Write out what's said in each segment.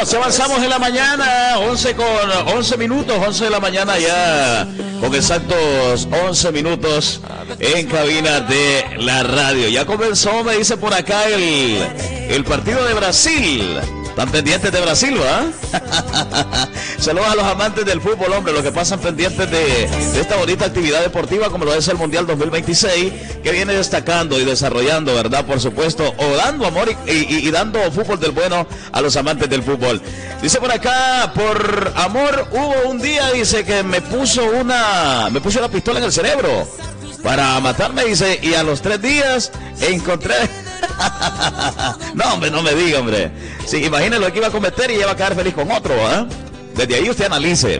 así avanzamos en la mañana, 11 minutos, 11 de la mañana ya, con exactos 11 minutos en cabina de la radio. Ya comenzó, me dice por acá, el partido de Brasil. Están pendientes de Brasil, ¿va? Saludos a los amantes del fútbol, hombre, los que pasan pendientes de esta bonita actividad deportiva como lo es el Mundial 2026, que viene destacando y desarrollando, ¿verdad? Por supuesto, o dando amor y dando fútbol del bueno a los amantes del fútbol. Dice por acá, por amor hubo un día, dice, que me puso una pistola en el cerebro para matarme, dice, y a los 3 días encontré... No, hombre, no me diga, hombre. Sí, imagínese lo que iba a cometer y iba a quedar feliz con otro, ¿eh? Desde ahí usted analice.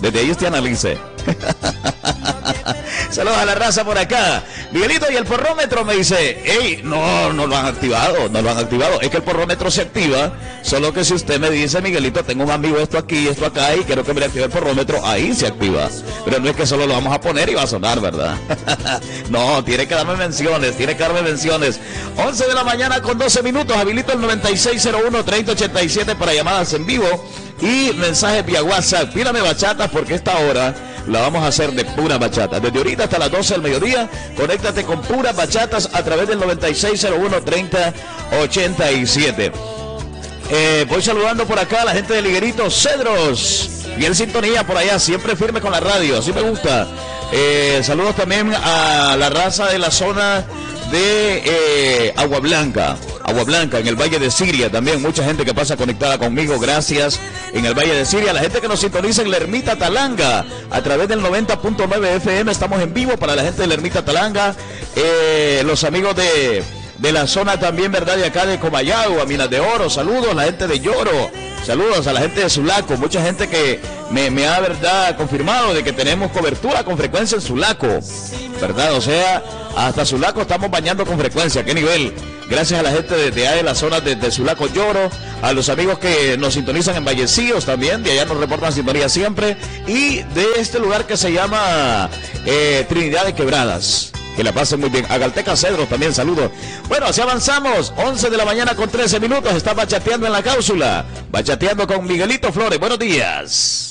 Saludos a la raza por acá. Miguelito, y el porrómetro, me dice, hey, no lo han activado. Es que el porrómetro se activa, solo que si usted me dice, Miguelito, tengo un amigo esto aquí, esto acá, y quiero que me active el porrómetro, ahí se activa. Pero no es que solo lo vamos a poner y va a sonar, ¿verdad? No, tiene que darme menciones. 11 de la mañana con 12 minutos, habilito el 9601-3087 para llamadas en vivo y mensajes vía WhatsApp. Pídame bachatas porque esta hora la vamos a hacer de pura bachata. Desde ahorita hasta las 12 del mediodía, conéctate con puras bachatas a través del 9601-3087. Voy saludando por acá a la gente de Liguerito Cedros. Y en sintonía por allá, siempre firme con la radio, así me gusta. Saludos también a la raza de la zona de Agua Blanca, en el Valle de Siria, también mucha gente que pasa conectada conmigo, gracias, en el Valle de Siria, la gente que nos sintoniza en la Ermita Talanga, a través del 90.9 FM, estamos en vivo para la gente de la Ermita Talanga, los amigos de la zona también, ¿verdad?, de acá de Comayagua, Minas de Oro, saludos a la gente de Lloro, saludos a la gente de Sulaco, mucha gente que me ha, ¿verdad?, confirmado de que tenemos cobertura con frecuencia en Sulaco, ¿verdad? O sea, hasta Sulaco estamos bañando con frecuencia, ¿qué nivel? Gracias a la gente de la zona de Sulaco Lloro, a los amigos que nos sintonizan en Vallecillos también, de allá nos reportan sintonía siempre, y de este lugar que se llama Trinidad de Quebradas. Que la pasen muy bien. A Galteca Cedros también, saludos. Bueno, así avanzamos. 11 de la mañana con 13 minutos. Está bachateando en la cápsula. Bachateando con Miguelito Flores. Buenos días.